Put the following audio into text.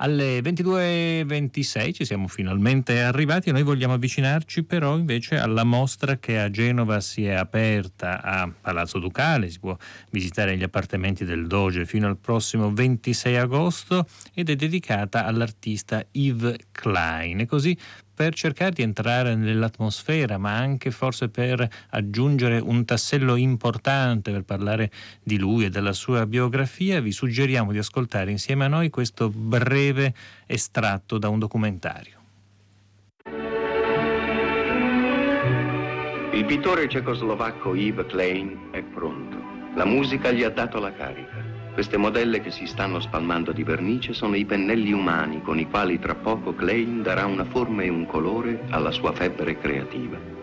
Alle 22:26 ci siamo finalmente arrivati e noi vogliamo avvicinarci però invece alla mostra che a Genova si è aperta a Palazzo Ducale. Si può visitare gli appartamenti del Doge fino al prossimo 26 agosto ed è dedicata all'artista Yves Klein. E così, per cercare di entrare nell'atmosfera, ma anche forse per aggiungere un tassello importante per parlare di lui e della sua biografia, vi suggeriamo di ascoltare insieme a noi questo breve estratto da un documentario. Il pittore cecoslovacco Yves Klein è pronto. La musica gli ha dato la carica. Queste modelle che si stanno spalmando di vernice sono i pennelli umani con i quali tra poco Klein darà una forma e un colore alla sua febbre creativa.